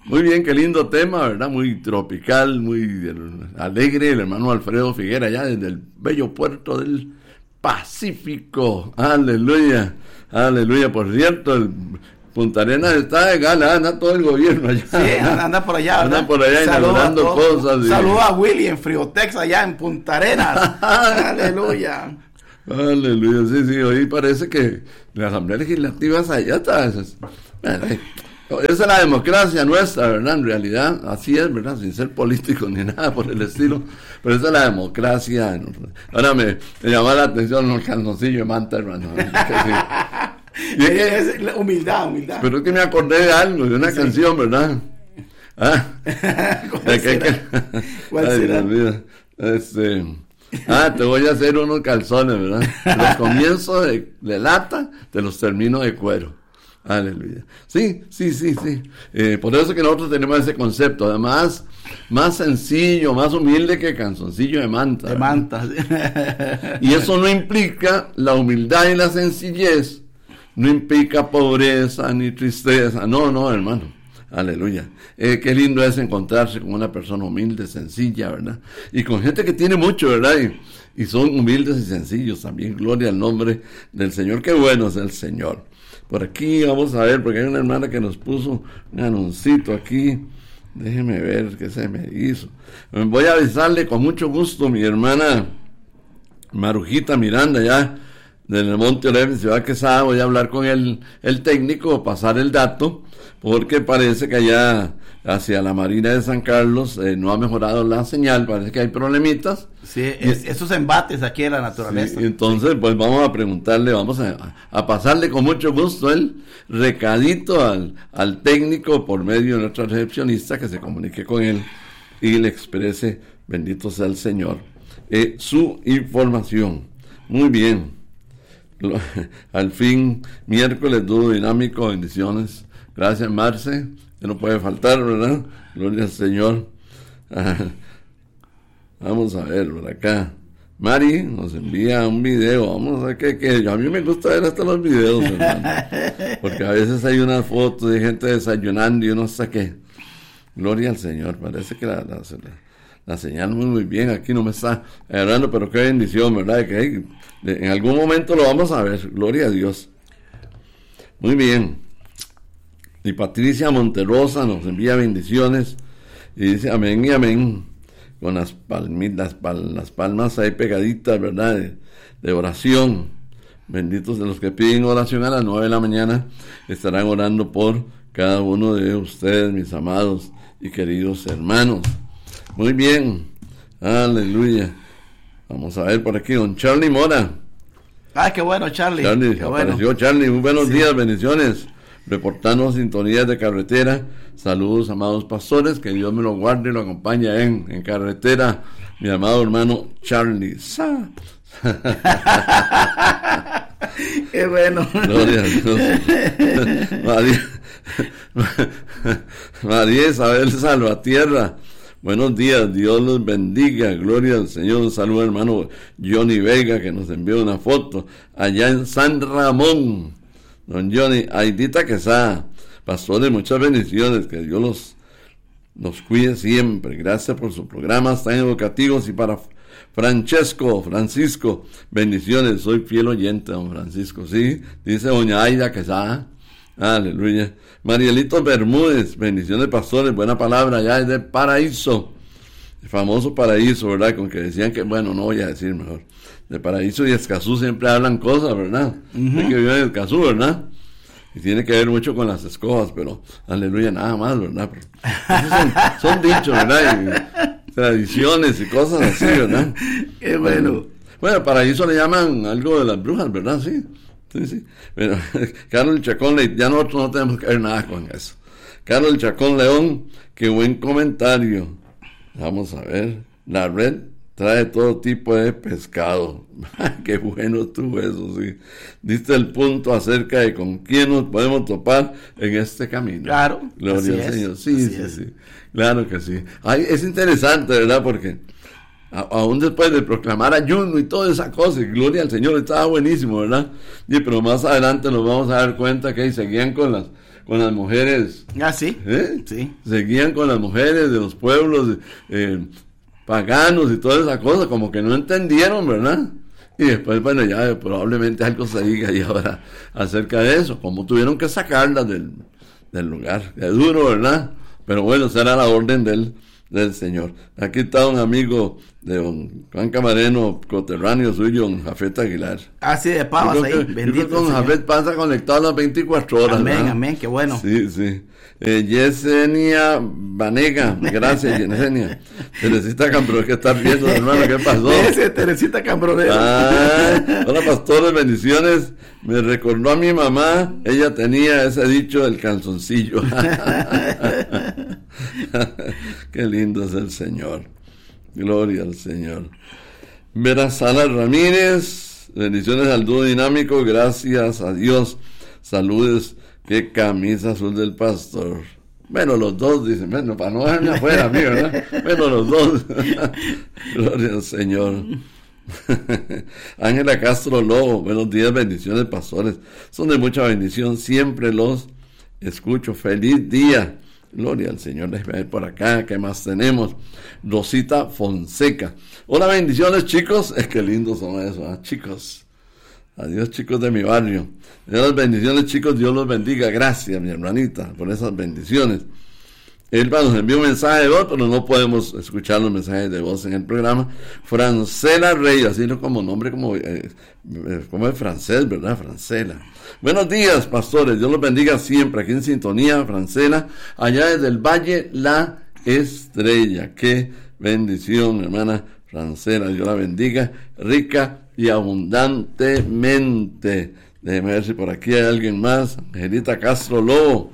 Muy bien, qué lindo tema, ¿verdad? Muy tropical, muy alegre. El hermano Alfredo Figuera, allá desde el bello puerto del Pacífico. Aleluya, aleluya. Por cierto, el Punta Arenas está de gala, anda todo el gobierno allá. Sí, anda por allá, ¿verdad? Anda por allá inaugurando cosas. Saludos a Willy en Friotex, allá en Punta Arenas. Aleluya. Aleluya, sí, hoy parece que la Asamblea Legislativa allá está. Esa es la democracia nuestra, ¿verdad? En realidad, así es, ¿verdad? Sin ser político ni nada por el estilo, pero esa es la democracia. Ahora me llama la atención el calzoncillo de manta, hermano. Es humildad. Pero es que me acordé de algo, de una canción, ¿verdad? ¿Cuál será? Te voy a hacer unos calzones, ¿verdad? Los comienzo de lata, te los termino de cuero. Aleluya. Sí. Por eso que nosotros tenemos ese concepto. Además, más sencillo, más humilde que calzoncillo de manta. De manta. Y eso no implica la humildad y la sencillez. No implica pobreza ni tristeza. No, hermano. Aleluya. Qué lindo es encontrarse con una persona humilde, sencilla, ¿verdad? Y con gente que tiene mucho, ¿verdad? Y son humildes y sencillos también. Gloria al nombre del Señor. Qué bueno es el Señor. Por aquí vamos a ver, porque hay una hermana que nos puso un anuncito aquí. Déjeme ver qué se me hizo. Voy a avisarle con mucho gusto, mi hermana Marujita Miranda, ya del Monte Olef, Ciudad Quesada. Voy a hablar con el técnico, pasar el dato, porque parece que allá hacia la Marina de San Carlos no ha mejorado la señal, parece que hay problemitas. Sí, esos embates aquí en la naturaleza. Sí, entonces, pues vamos a preguntarle, vamos a pasarle con mucho gusto el recadito al técnico por medio de nuestra recepcionista, que se comunique con él y le exprese, bendito sea el Señor, su información. Muy bien. Al fin, miércoles duro, dinámico, bendiciones. Gracias, Marce, que no puede faltar, ¿verdad? Gloria al Señor. Vamos a ver por acá. Mari nos envía un video. Vamos a ver qué. A mí me gusta ver hasta los videos, hermano, porque a veces hay unas fotos de gente desayunando y uno hasta qué. Gloria al Señor. Parece que la señal muy bien. Aquí no me está agarrando, pero qué bendición, ¿verdad? Que en algún momento lo vamos a ver. Gloria a Dios. Muy bien. Y Patricia Monterrosa nos envía bendiciones y dice amén y amén, con las palmas ahí pegaditas, ¿verdad? De oración. Benditos de los que piden oración a las 9 de la mañana. Estarán orando por cada uno de ustedes, mis amados y queridos hermanos. Muy bien. Aleluya. Vamos a ver por aquí, don Charlie Mora. Qué bueno, Charlie. Charlie, qué apareció bueno. Charlie. Muy buenos días, bendiciones. Reportando sintonías de carretera. Saludos, amados pastores, que Dios me lo guarde y lo acompañe en carretera, mi amado hermano Charlie. Qué bueno. Gloria a Dios. María Isabel Salvatierra, buenos días, Dios los bendiga, gloria al Señor. Un saludo, hermano Johnny Vega, que nos envió una foto allá en San Ramón. Don Johnny, Aidita Quesada, pastores, muchas bendiciones, que Dios los cuide siempre. Gracias por sus programas tan educativos. Y para Francisco, bendiciones, soy fiel oyente, don Francisco, sí, dice doña Aida Quesada. Aleluya. Marielito Bermúdez, bendiciones, pastores, buena palabra allá desde Paraíso, el famoso Paraíso, ¿verdad? Con que decían que, bueno, no voy a decir mejor. De Paraíso y Escazú siempre hablan cosas, ¿verdad? Hay que vivir en Escazú, ¿verdad? Y tiene que ver mucho con las escobas, pero aleluya, nada más, ¿verdad? Son dichos, ¿verdad? Y tradiciones y cosas así, ¿verdad? Qué bueno. Bueno, Paraíso le llaman algo de las brujas, ¿verdad? Sí. Pero Carlos Chacón, ya nosotros no tenemos que ver nada con eso. Carlos Chacón León, qué buen comentario. Vamos a ver, la red trae todo tipo de pescado. Qué bueno estuvo eso, sí. Diste el punto acerca de con quién nos podemos topar en este camino. Claro. Gloria al Señor. Sí. Claro que sí. Ay, es interesante, ¿verdad? Porque aún después de proclamar ayuno y toda esa cosa, y gloria al Señor, estaba buenísimo, ¿verdad? Y pero más adelante nos vamos a dar cuenta que ahí seguían con con las mujeres. Ah, sí. Sí. Seguían con las mujeres de los pueblos paganos y toda esa cosa, como que no entendieron, ¿verdad? Y después, bueno, ya probablemente algo se diga y ahora acerca de eso, como tuvieron que sacarlas del lugar. Es duro, ¿verdad? Pero bueno, será la orden del Señor. Aquí está un amigo de don Juan Camareno, coterráneo suyo, don Jafet Aguilar. Así de pavas ahí, bendito. Don Jafet pasa conectado a las 24 horas. Amén, ¿verdad? amén, qué bueno. Sí, sí. Yesenia Vanega, gracias Yesenia. Teresita Cambronero, que estás viendo, hermano, ¿qué pasó? Teresita Cambronero. Hola pastores, bendiciones. Me recordó a mi mamá, ella tenía ese dicho del calzoncillo. Qué lindo es el Señor. Gloria al Señor. Vera Salas Ramírez, bendiciones al dúo dinámico, gracias a Dios. Saludes. Qué camisa azul del pastor. Bueno, los dos dicen, bueno, para no dejarme afuera, amigo, ¿verdad? Bueno, los dos. Gloria al Señor. Ángela Castro Lobo, buenos días, bendiciones, pastores. Son de mucha bendición, siempre los escucho. Feliz día. Gloria al Señor. Déjame ver por acá, ¿qué más tenemos? Rosita Fonseca. Hola, bendiciones, chicos. Es que lindos son esos, ¿eh? Chicos. Adiós, chicos de mi barrio. Dios bendiciones, chicos, Dios los bendiga. Gracias, mi hermanita, por esas bendiciones. Elba nos envió un mensaje de voz, pero no podemos escuchar los mensajes de voz en el programa. Francela Rey, así como nombre, como es francés, ¿verdad? Francela. Buenos días, pastores, Dios los bendiga siempre, aquí en sintonía, Francela, allá desde el Valle La Estrella. Qué bendición, hermana Francela, Dios la bendiga, rica y abundantemente. Déjeme ver si por aquí hay alguien más. Angelita Castro Lobo,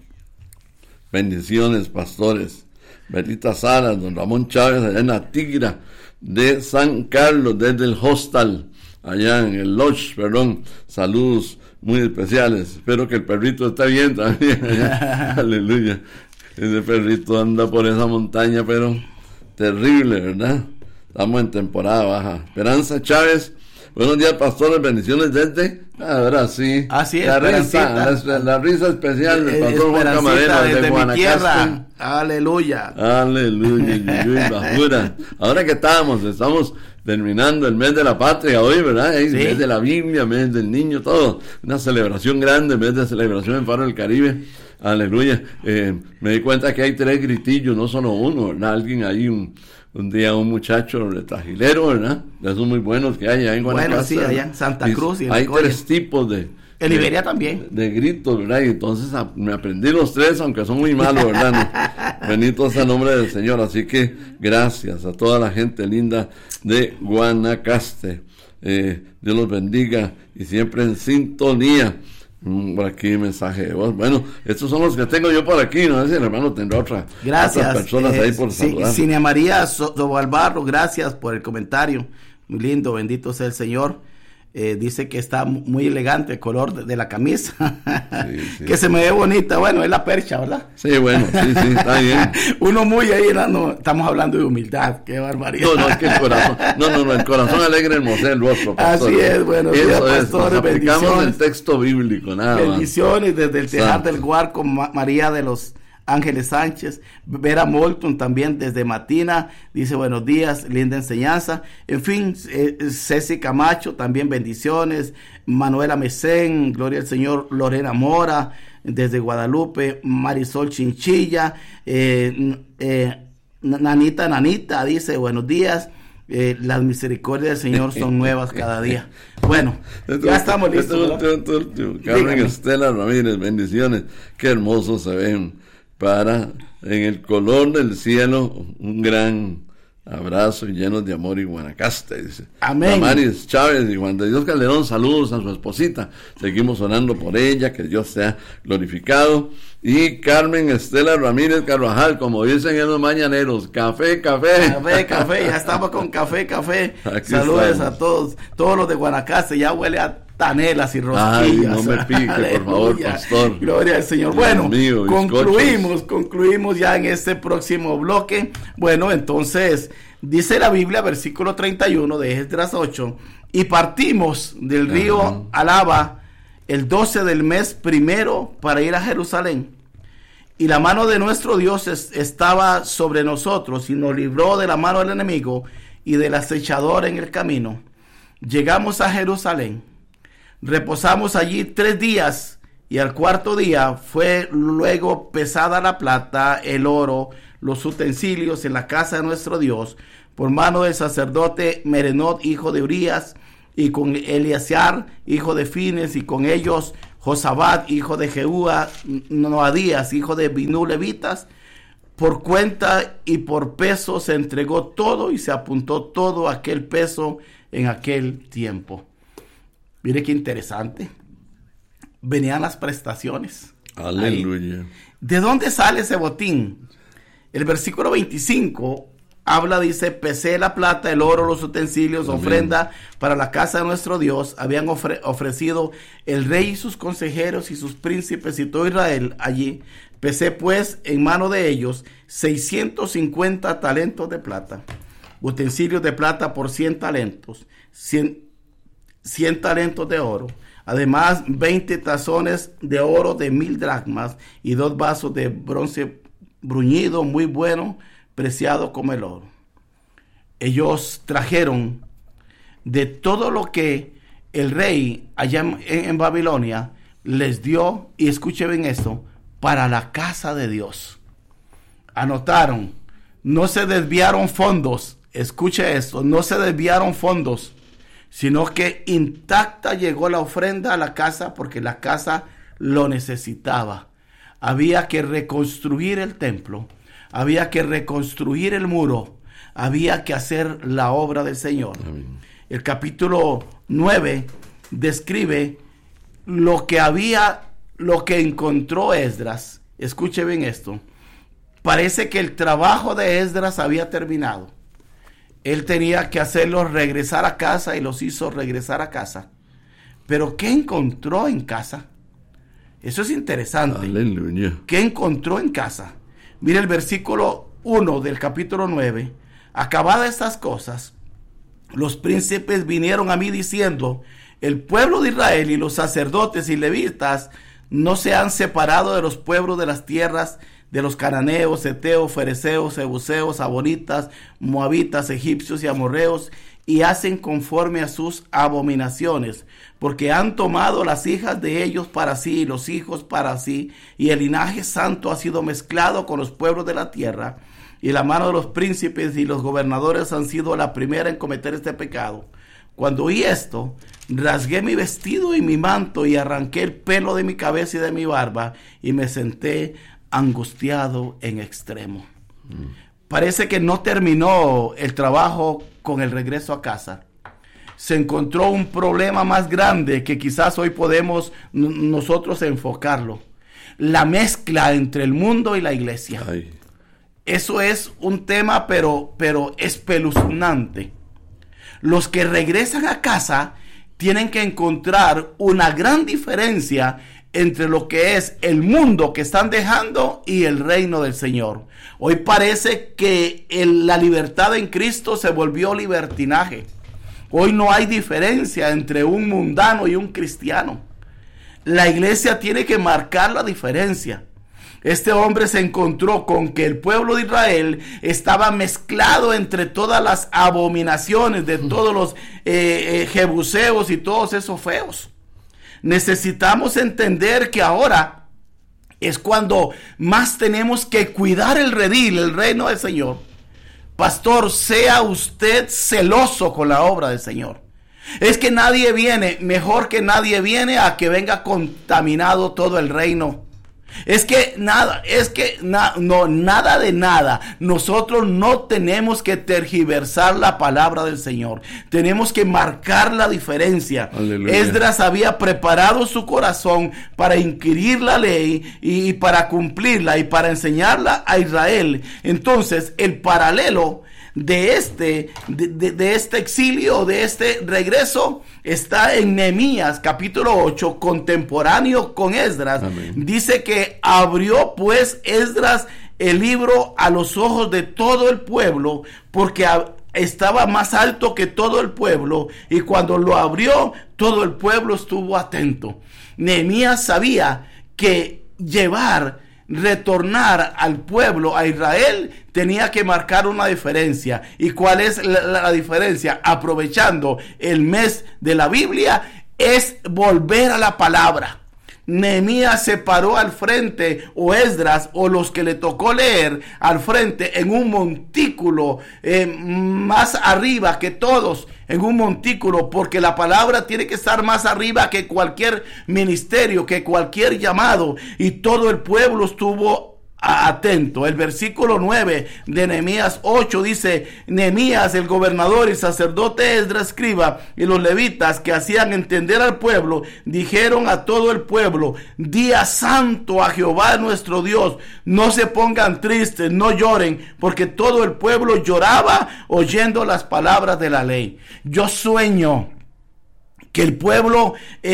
bendiciones, pastores. Belita Salas, don Ramón Chávez, allá en la Tigra de San Carlos, desde el hostal, allá en el lodge, perdón. Saludos muy especiales. Espero que el perrito esté bien también allá. Aleluya. Ese perrito anda por esa montaña, pero terrible, ¿verdad? Estamos en temporada baja. Esperanza Chávez, buenos días, pastores, bendiciones desde Brasil. Así es, la risa especial del pastor Juan Camareno desde Guanacaste. Aleluya. Aleluya, bajura. Ahora que estamos terminando el mes de la patria hoy, ¿verdad? El mes de la Biblia, mes del niño, todo. Una celebración grande, mes de celebración en Faro del Caribe. Aleluya. Me di cuenta que hay 3 gritillos, no solo uno, ¿verdad? Alguien ahí, un día un muchacho retajilero, ¿verdad? De esos muy buenos que hay allá en Guanacaste. Bueno, sí, allá en Santa Cruz y en hay 3 tipos en Liberia también. De gritos, ¿verdad? Y entonces me aprendí los 3, aunque son muy malos, ¿verdad? ¿No? Bendito sea el nombre del Señor. Así que gracias a toda la gente linda de Guanacaste. Dios los bendiga y siempre en sintonía. Por aquí mensaje de voz. Bueno, estos son los que tengo yo por aquí. No sé si el hermano tendrá otras personas ahí por saludar. Cinia María Sobalbarro, gracias por el comentario. Muy lindo, bendito sea el Señor. Dice que está muy elegante el color de la camisa. Sí. Que se me ve bonita. Bueno, es la percha, ¿verdad? Sí, bueno, sí, está bien. Uno muy ahí, no, estamos hablando de humildad. Qué barbaridad. No, es que el corazón, el corazón alegre hermosea el rostro, pastor. Así es, bueno, eso pastores, es, aplicamos el texto bíblico, nada más. Bendiciones desde el Tejar del Guarco, María de los Ángeles Sánchez, Vera Molton también desde Matina, dice buenos días, linda enseñanza. En fin, Ceci Camacho, también bendiciones. Manuela Mesén, gloria al Señor. Lorena Mora, desde Guadalupe. Marisol Chinchilla, Nanita, dice buenos días. Las misericordias del Señor son nuevas cada día. Bueno, ya estamos listos. Carmen Estela Ramírez, bendiciones. Qué hermosos se ven. En el color del cielo, un gran abrazo y llenos de amor y Guanacaste, dice. Amén. Damaris Chávez y Juan de Dios Calderón, saludos a su esposita. Seguimos orando por ella, que Dios sea glorificado. Y Carmen Estela Ramírez Carvajal, como dicen en los mañaneros, café. Ya estamos con café. Aquí saludos estamos. A todos los de Guanacaste, ya huele a tanelas y rosquillas. Ay, no me pique, por favor, pastor. Gloria al Señor. Dios bueno, mío, concluimos ya en este próximo bloque. Bueno, entonces, dice la Biblia, versículo 31 de Esdras 8, y partimos del río Alaba, el 12 del mes primero para ir a Jerusalén. Y la mano de nuestro Dios estaba sobre nosotros y nos libró de la mano del enemigo y del acechador en el camino. Llegamos a Jerusalén, reposamos allí 3 días y al 4.º día fue luego pesada la plata, el oro, los utensilios en la casa de nuestro Dios por mano del sacerdote Merenot, hijo de Urías, y con Eleazar, hijo de Fines, y con ellos Josabat, hijo de Jeúa, Noadías, hijo de Binú, levitas. Por cuenta y por peso se entregó todo y se apuntó todo aquel peso en aquel tiempo. Mire qué interesante. Venían las prestaciones. Aleluya. Ahí. ¿De dónde sale ese botín? El versículo 25 habla, dice, pesé la plata, el oro, los utensilios, amén, ofrenda para la casa de nuestro Dios. Habían ofrecido el rey y sus consejeros y sus príncipes y todo Israel allí. Pesé pues en mano de ellos 650 talentos de plata, utensilios de plata por 100 talentos, 100 talentos de oro. Además, 20 tazones de oro de 1000 dracmas y 2 vasos de bronce bruñido, muy bueno, preciado como el oro. Ellos trajeron de todo lo que el rey allá en Babilonia les dio, y escuchen bien esto, para la casa de Dios. Anotaron, no se desviaron fondos, escuche esto, no se desviaron fondos, sino que intacta llegó la ofrenda a la casa porque la casa lo necesitaba. Había que reconstruir el templo, había que reconstruir el muro, había que hacer la obra del Señor. Amén. El capítulo 9 describe lo que encontró Esdras. Escuche bien esto. Parece que el trabajo de Esdras había terminado. Él tenía que hacerlos regresar a casa y los hizo regresar a casa. Pero ¿qué encontró en casa? Eso es interesante. Aleluya. ¿Qué encontró en casa? Mire el versículo 1 del capítulo 9. Acabadas estas cosas, los príncipes vinieron a mí diciendo: el pueblo de Israel y los sacerdotes y levitas no se han separado de los pueblos de las tierras de los cananeos, heteos, fereceos, jebuseos, amonitas, moabitas, egipcios y amorreos, y hacen conforme a sus abominaciones, porque han tomado las hijas de ellos para sí y los hijos para sí, y el linaje santo ha sido mezclado con los pueblos de la tierra, y la mano de los príncipes y los gobernadores han sido la primera en cometer este pecado. Cuando oí esto, rasgué mi vestido y mi manto, y arranqué el pelo de mi cabeza y de mi barba, y me senté angustiado en extremo. Parece que no terminó el trabajo con el regreso a casa. Se encontró un problema más grande que quizás hoy podemos nosotros enfocarlo: la mezcla entre el mundo y la iglesia. Ay. Eso es un tema pero espeluznante. Los que regresan a casa tienen que encontrar una gran diferencia entre lo que es el mundo que están dejando y el reino del Señor. Hoy parece que la libertad en Cristo se volvió libertinaje. Hoy no hay diferencia entre un mundano y un cristiano. La iglesia tiene que marcar la diferencia. Este hombre se encontró con que el pueblo de Israel estaba mezclado entre todas las abominaciones de todos los jebuseos y todos esos feos. Necesitamos entender que ahora es cuando más tenemos que cuidar el redil, el reino del Señor. Pastor, sea usted celoso con la obra del Señor. Es que nadie viene, mejor que nadie viene a que venga contaminado todo el reino. Nada de nada. Nosotros no tenemos que tergiversar la palabra del Señor. Tenemos que marcar la diferencia. Aleluya. Esdras había preparado su corazón para inquirir la ley y para cumplirla y para enseñarla a Israel. Entonces, el paralelo de este exilio, de este regreso, está en Nehemías capítulo 8, contemporáneo con Esdras. Amén. Dice que abrió pues Esdras el libro a los ojos de todo el pueblo, porque estaba más alto que todo el pueblo, y cuando lo abrió, todo el pueblo estuvo atento. Nehemías sabía que retornar al pueblo, a Israel, tenía que marcar una diferencia. ¿Y cuál es la diferencia? Aprovechando el mes de la Biblia, es volver a la palabra. Nehemías se paró al frente, o Esdras, o los que le tocó leer al frente, en un montículo más arriba que todos, en un montículo, porque la palabra tiene que estar más arriba que cualquier ministerio, que cualquier llamado, y todo el pueblo estuvo atento. El versículo 9 de Nehemías 8 dice: Nehemías, el gobernador y sacerdote Esdras, escriba, y los levitas que hacían entender al pueblo, dijeron a todo el pueblo: día santo a Jehová nuestro Dios, no se pongan tristes, no lloren, porque todo el pueblo lloraba oyendo las palabras de la ley. Yo sueño que el pueblo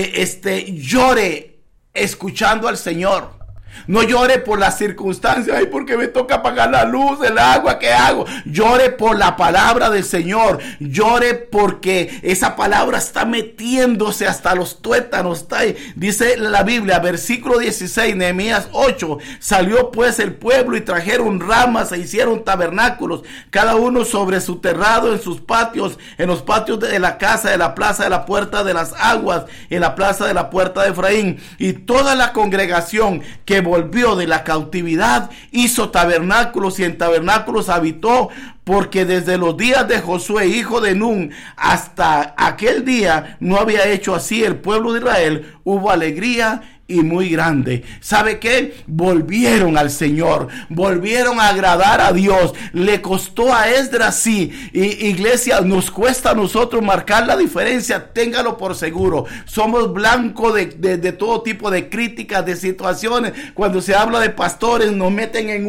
llore escuchando al Señor. No llore por las circunstancias, ay, porque me toca pagar la luz, el agua, ¿qué hago? Llore por la palabra del Señor. Llore porque esa palabra está metiéndose hasta los tuétanos. Está ahí. Dice la Biblia, versículo 16, Nehemías 8. Salió pues el pueblo y trajeron ramas e hicieron tabernáculos, cada uno sobre su terrado, en sus patios, en los patios de la casa, de la plaza de la puerta de las aguas, en la plaza de la puerta de Efraín. Y toda la congregación que volvió de la cautividad hizo tabernáculos, y en tabernáculos habitó, porque desde los días de Josué, hijo de Nun, hasta aquel día no había hecho así el pueblo de Israel. Hubo alegría y muy grande. ¿Sabe qué? Volvieron al Señor, volvieron a agradar a Dios. Le costó a Esdras, sí. Y iglesia, nos cuesta a nosotros marcar la diferencia. Téngalo por seguro. Somos blanco de todo tipo de críticas, de situaciones. Cuando se habla de pastores, nos meten en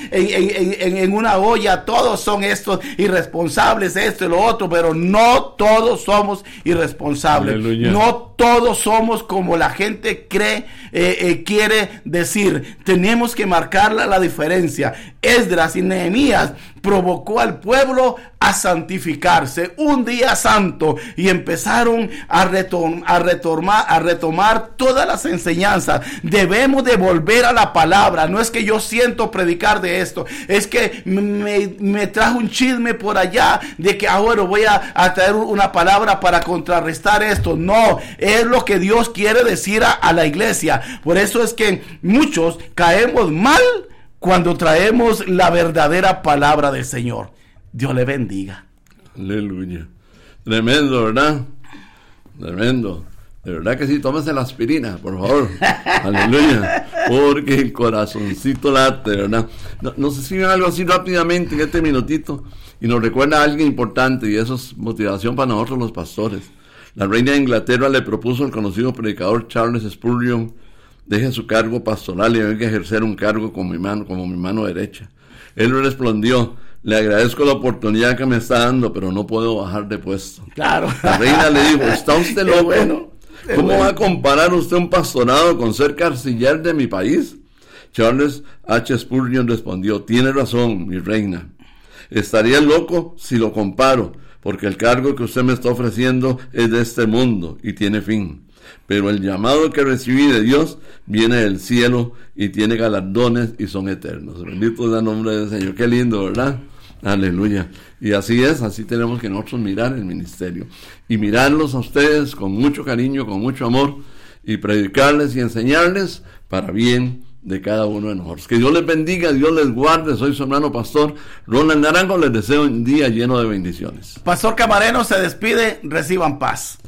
una olla. Todos son estos irresponsables, esto y lo otro, pero no todos somos irresponsables. Aleluya. No todos somos como la gente cree, quiere decir. Tenemos que marcar la diferencia. Esdras y Nehemías provocó al pueblo a santificarse, un día santo, y empezaron a retomar todas las enseñanzas. Debemos de volver a la palabra. No es que yo siento predicar de esto, es que me trajo un chisme por allá de que ahora voy a traer una palabra para contrarrestar esto. No, es lo que Dios quiere decir a la iglesia. Por eso es que muchos caemos mal cuando traemos la verdadera palabra del Señor. Dios le bendiga. Aleluya. Tremendo, ¿verdad? Tremendo. De verdad que sí, tómese la aspirina, por favor. Aleluya. Porque el corazoncito late, ¿verdad? Nos escriben algo así rápidamente en este minutito y nos recuerda a alguien importante, y eso es motivación para nosotros los pastores. La reina de Inglaterra le propuso al conocido predicador Charles Spurgeon: deje su cargo pastoral y venga a ejercer un cargo como mi mano derecha. Él le respondió: le agradezco la oportunidad que me está dando, pero no puedo bajar de puesto. Claro. La reina le dijo: ¿está usted loco? Bueno, ¿Cómo va a comparar usted un pastorado con ser canciller de mi país? Charles H. Spurgeon respondió: tiene razón, mi reina. Estaría loco si lo comparo, porque el cargo que usted me está ofreciendo es de este mundo y tiene fin. Pero el llamado que recibí de Dios viene del cielo y tiene galardones y son eternos. Bendito sea el nombre del Señor. Qué lindo, ¿verdad? Aleluya. Y así es, así tenemos que nosotros mirar el ministerio. Y mirarlos a ustedes con mucho cariño, con mucho amor, y predicarles y enseñarles para bien de cada uno de nosotros. Que Dios les bendiga, Dios les guarde. Soy su hermano pastor Ronald Naranjo. Les deseo un día lleno de bendiciones. Pastor Camareno se despide. Reciban paz.